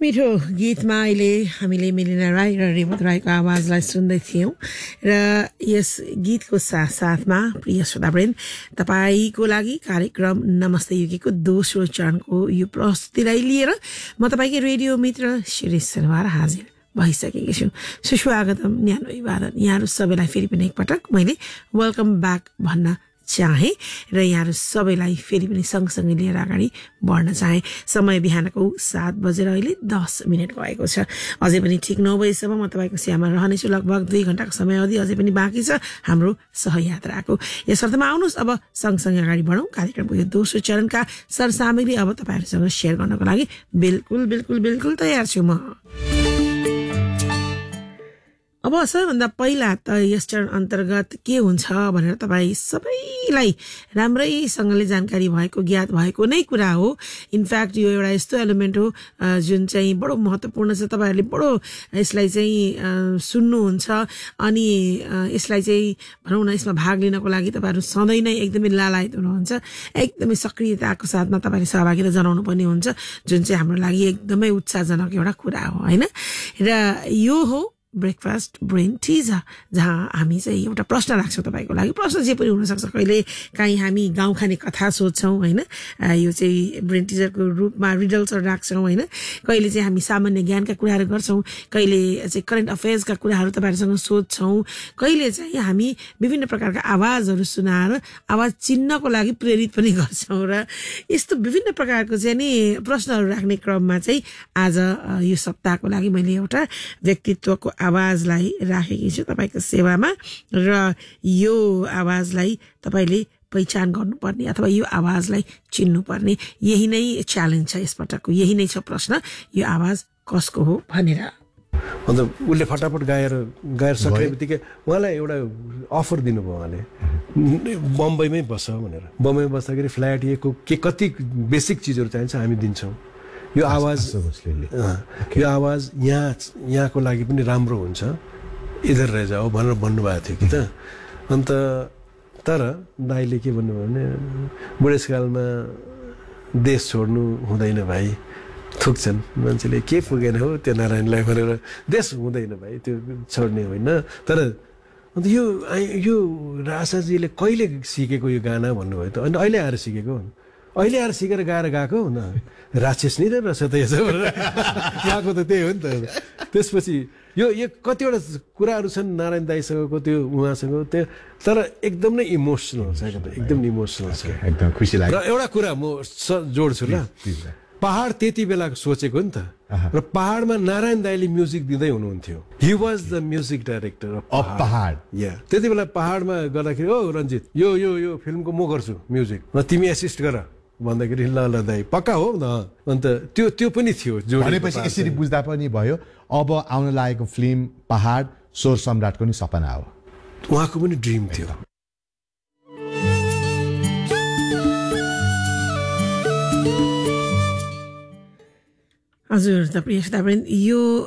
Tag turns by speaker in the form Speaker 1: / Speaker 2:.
Speaker 1: मिठो गीतमा अहिले हामीले मेलिना राई र रेवत राईको आवाजलाई सुन्दै थियौं र यस गीतको साथमा प्रिय श्रोतावृन्द तपाईको लागि कार्यक्रम नमस्ते युकेको दोस्रो चरणको यो प्रस्तुतिलाई लिएर म तपाईकै रेडियो मित्र शिरीष सरवार हाजिर भइसकेकी छु। सुस्वागतम, न्यानो अभिवादन यहाँहरू सबैलाई फेरि पनि एकपटक मैले वेलकम ब्याक भन्न चाहे र यहाँहरू सबैलाई फेरि पनि सँगसँगै लिएर अगाडि बढ्न चाहे। समय बिहानको 7 बजेर अहिले 10 मिनट भएको छ। अझै पनि ठिक नभएसम्म म तपाईँको सेवामा रहनेछु। लगभग 2 घण्टाको समय अवधि अझै पनि बाँकी छ हाम्रो सहयात्राको। यसर्थमा आउनुहोस् अब सँगसँगै अगाडि बढौँ। कार्यक्रमको यो दोस्रो चरणका सरसामग्री अब तपाईँहरूसँग सेयर गर्नको लागि बिल्कुल तयार छु म। अब सबैभन्दा पहिला त यस चरण अन्तर्गत के हुन्छ भनेर तपाईँ सबैलाई राम्रैसँगले जानकारी भएको ज्ञात भएको नै कुरा हो। इनफ्याक्ट यो एउटा यस्तो एलिमेन्ट हो जुन चाहिँ बडो महत्त्वपूर्ण छ। तपाईँहरूले बडो यसलाई चाहिँ सुन्नुहुन्छ अनि यसलाई चाहिँ भनौँ न यसमा भाग लिनको लागि तपाईँहरू सधैँ नै एकदमै लालायत हुनुहुन्छ। एकदमै सक्रियताको साथमा तपाईँले सहभागिता जनाउनु पर्ने हुन्छ, जुन चाहिँ हाम्रो लागि एकदमै उत्साहजनक एउटा कुरा हो होइन। र यो हो ब्रेकफास्ट ब्रेन टिजर, जहाँ हामी चाहिँ एउटा प्रश्न राख्छौँ तपाईँको लागि। प्रश्न जे पनि हुनसक्छ, कहिले काहीँ हामी गाउँ खाने कथा सोध्छौँ होइन, यो चाहिँ ब्रेन टिजरको रूपमा रिडल्सहरू राख्छौँ होइन। कहिले चाहिँ हामी सामान्य ज्ञानका कुराहरू गर्छौँ, कहिले चाहिँ करेन्ट अफेयर्सका कुराहरू तपाईँहरूसँग सोध्छौँ, कहिले चाहिँ हामी विभिन्न प्रकारका आवाजहरू सुनाएर आवाज चिन्नको लागि प्रेरित पनि गर्छौँ। र यस्तो विभिन्न प्रकारको चाहिँ नि प्रश्नहरू राख्ने क्रममा चाहिँ आज यो सप्ताहको लागि मैले एउटा व्यक्तित्वको आवाजलाई राखेकी छु तपाईँको सेवामा र यो आवाजलाई तपाईँले पहिचान गर्नुपर्ने अथवा यो आवाजलाई चिन्नुपर्ने, यही नै च्यालेन्ज छ यसपटकको, यही नै छ प्रश्न, यो आवाज कसको हो भनेर।
Speaker 2: अन्त उसले फटाफट गाएर सकिने बित्तिकै उहाँलाई एउटा अफर दिनुभयो उहाँले, बम्बईमै बस्छ भनेर। बम्बईमा बस्दाखेरि फ्ल्याट के कति बेसिक चिजहरू चाहिन्छ हामी दिन्छौँ। यो आवाज यहाँको लागि पनि राम्रो हुन्छ, इधर रह जाओ भनेर भन्नुभएको थियो कि त। अन्त तर दाइले के भन्नुभयो भने बुढेसकालमा देश छोड्नु हुँदैन भाइ, थुक्छन् मान्छेले, के पुगेन हो त्यो नारायणलाई भनेर। देश हुँदैन भाइ, त्यो छोड्ने होइन। तर अन्त यो राजाजीले कहिले सिकेको यो गाना भन्नुभयो त। अनि अहिले आएर सिकेको, अहिले आएर सिकेर गाएर गएको न, राक्षस नि रहेछ त यसो यहाँको त त्यही हो नि त। त्यसपछि यो कतिवटा कुराहरू छन् नारायण दाईसँगको, त्यो उहाँसँग त्यो, तर एकदम नै इमोसनल छ, एकदम इमोसनल छ, एकदम खुसी लाग्यो। र एउटा कुरा म जोड्छु ल, पहाड त्यति बेला सोचेको नि त, र पहाडमा नारायण दाईले म्युजिक दिँदै हुनुहुन्थ्यो। He was the music director of पहाड। त्यति बेला पहाडमा गर्दाखेरि ओ रञ्जित यो यो यो फिल्मको म गर्छु म्युजिक, र तिमी एसिस्ट गर भन्दाखेरि ल दाई पक्का हो न। अन्त त्यो पनि थियो
Speaker 3: भनेपछि यसरी बुझ्दा पनि भयो अब आउन लागेको फिल्म पहाड स्वर सम्राटको नि सपना हो,
Speaker 2: उहाँको पनि ड्रिम थियो।
Speaker 1: हजुर त प्रिय श्रोतावृन्द, यो